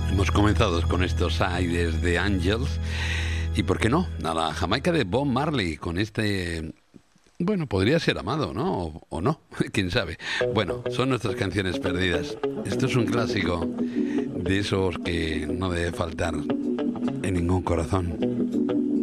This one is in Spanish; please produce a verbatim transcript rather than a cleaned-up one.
Hemos comenzado con estos aires de Angels y, ¿por qué no?, a la Jamaica de Bob Marley con este... Bueno, podría ser Amado, ¿no? O, o no, quién sabe. Bueno, son nuestras canciones perdidas. Esto es un clásico de esos que no debe faltar en ningún corazón.